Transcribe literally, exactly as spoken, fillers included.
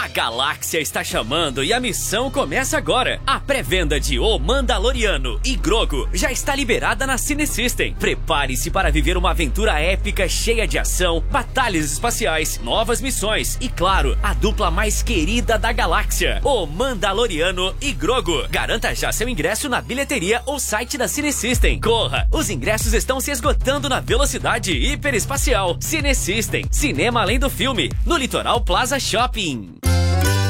A galáxia está chamando e a missão começa agora. A pré-venda de O Mandaloriano e Grogu já está liberada na Cine System. Prepare-se para viver uma aventura épica cheia de ação, batalhas espaciais, novas missões e, claro, a dupla mais querida da galáxia, O Mandaloriano e Grogu. Garanta já seu ingresso na bilheteria ou site da Cine System. Corra! Os ingressos estão se esgotando na velocidade hiperespacial. Cine System, cinema além do filme, no Litoral Plaza Shopping.